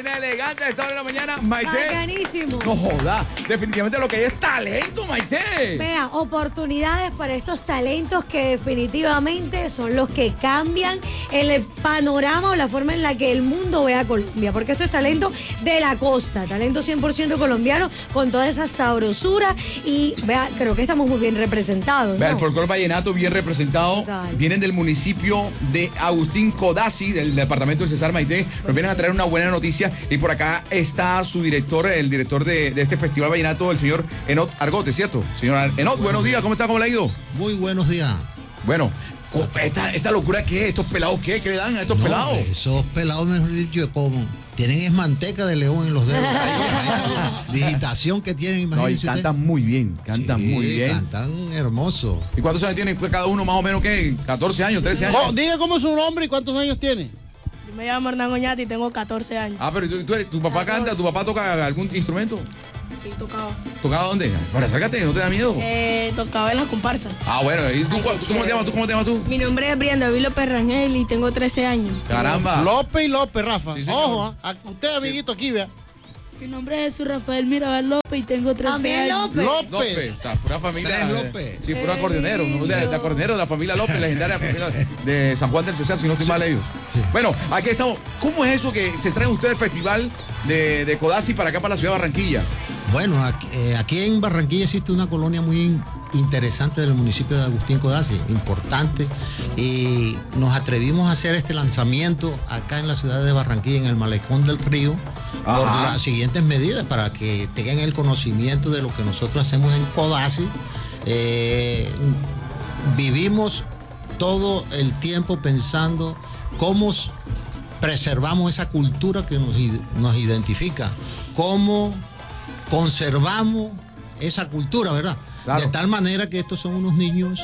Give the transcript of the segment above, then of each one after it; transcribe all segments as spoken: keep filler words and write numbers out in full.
Reina elegante de esta hora de la mañana, Maite. Bacanísimo. No joda, definitivamente lo que hay es talento, Maite. Vea, oportunidades para estos talentos que definitivamente son los que cambian el panorama o la forma en la que el mundo ve a Colombia, porque esto es talento de la costa, talento cien por ciento colombiano, con toda esa sabrosura y vea, creo que estamos muy bien representados, ¿no? Vea, el folclore vallenato bien representado. Total. Vienen del municipio de Agustín Codazzi, del departamento del Cesar, Maite. Nos vienen a traer una buena noticia y por acá está su director, el director de, de este festival vallenato, el señor Enot Argote, ¿cierto? Señor Enot, buenos días, ¿cómo está? ¿Cómo le ha ido? Muy buenos días. Bueno, esta, esta locura, ¿qué? ¿Estos pelados qué? ¿Qué le dan a estos No, pelados? Esos pelados, mejor dicho, como tienen es manteca de león en los dedos. Esa digitación que tienen, No, y imagínense cantan usted. muy bien, cantan Sí, muy bien. Cantan hermoso. ¿Y cuántos años tienen cada uno más o menos? ¿Qué? ¿catorce años, trece años? Oh, diga cómo es su nombre y cuántos años tiene. Yo me llamo Hernán Oñate y tengo catorce años. Ah, pero tú, tú eres- tu papá canta, tu papá toca algún instrumento. Sí, tocaba. ¿Tocaba dónde? Bueno, acércate, no te da miedo. Eh, tocaba en las comparsas. Ah, bueno, ¿y tú, cu- tú cómo te llamas tú? ¿Cómo te llamas tú? Mi nombre es Brian David López Rangel y tengo trece años. Caramba. López y López, Rafa. Sí, señor. Ojo, ¿ah? Usted, amiguito, aquí, vea. Mi nombre es Jesús Rafael Mirabal López y tengo trece También años. López. López. López, o sea, pura familia. Tres eh, López. Sí, pura acordeonero, ¿no? De, de acordeonero de la familia López, legendaria familia de San Juan del Cesar, si no estoy mal ellos. Bueno, aquí estamos. ¿Cómo es eso que se traen ustedes el festival de, de Codazzi para acá, para la ciudad de Barranquilla? Bueno, aquí, eh, aquí en Barranquilla existe una colonia muy in- interesante del municipio de Agustín Codazzi, importante, y nos atrevimos a hacer este lanzamiento acá en la ciudad de Barranquilla, en el Malecón del Río, por Ajá. las siguientes medidas, para que tengan el conocimiento de lo que nosotros hacemos en Codazzi. Eh, vivimos todo el tiempo pensando cómo s- preservamos esa cultura que nos, id- nos identifica, cómo conservamos esa cultura, ¿verdad? Claro. De tal manera que estos son unos niños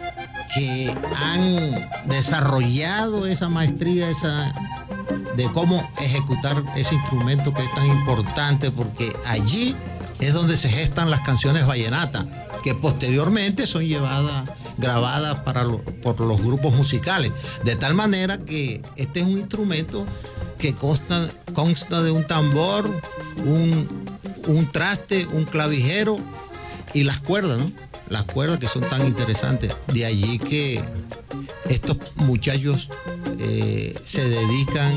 que han desarrollado esa maestría, esa de cómo ejecutar ese instrumento que es tan importante, porque allí es donde se gestan las canciones vallenatas, que posteriormente son llevadas, grabadas para lo- por los grupos musicales. De tal manera que este es un instrumento que consta, consta de un tambor, un, un traste, un clavijero y las cuerdas, ¿no? Las cuerdas que son tan interesantes. De allí que estos muchachos eh, se dedican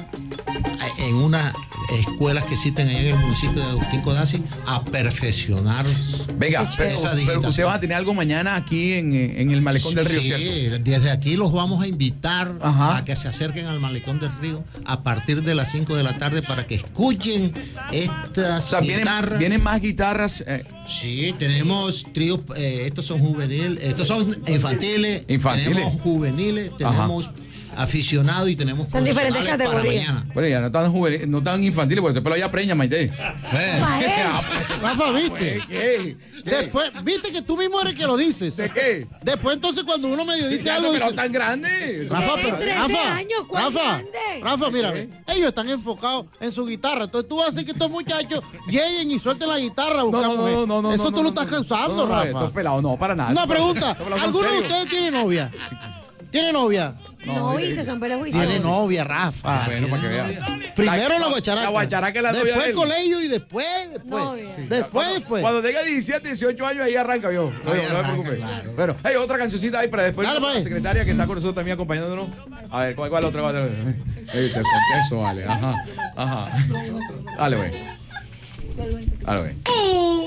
a- en unas escuelas que existen allá en el municipio de Agustín Codazzi a perfeccionar. Venga, pero, esa pero digitación. ustedes van a tener algo mañana aquí en, en el Malecón del Río, Sí, ¿cierto? desde aquí los vamos a invitar Ajá. a que se acerquen al Malecón del Río a partir de las cinco de la tarde para que escuchen estas O sea, vienen, guitarras. vienen más guitarras. eh, Sí, tenemos tríos, eh, estos son juveniles, estos son infantiles, Infantiles. tenemos juveniles, tenemos aficionados y tenemos Son diferentes profesionales para categorías. mañana. bueno, ya no tan juvenil, no tan infantiles, porque este pelo ya preña, Maite. Eh, Rafa, ¿viste? ¿Qué? ¿Qué? Después, viste que tú mismo eres que lo dices. ¿De qué? Después, entonces, cuando uno medio dice Ya no, algo, pero dice, tan grande. Rafa, Tienen pero- trece Rafa, años, ¿cuál Rafa, grande? Rafa, mira, ellos están enfocados en su guitarra. Entonces tú vas a hacer que estos muchachos lleguen y suelten la guitarra a No, buscar no, mujer. no, no, no. Eso no, tú no, lo no, estás no. causando, No, no, no, Rafa. estos pelados, no, para nada. Una Estos pregunta. pelados son ¿Alguno de serios. ustedes tiene novia? ¿Tiene novia? No, viste, son pelos juiciosos. Tiene novia, Rafa. Ah, bueno, para que vean. Primero la La guacharaca. guacharaca es la novia Después de él. colegio y después, después. Novia. Sí. Después, Cuando- después. Cuando tenga diecisiete, dieciocho años, ahí arranca yo. No, Ahí no me arranca, preocupe. claro. Bueno, hay otra cancioncita ahí para después Dale, la pues. secretaria que está con nosotros también acompañándonos. A ver, ¿cuál, cuál otra va a tener? Ey, te conté eso, vale. Ajá, ajá. Dale, güey. Dale, güey.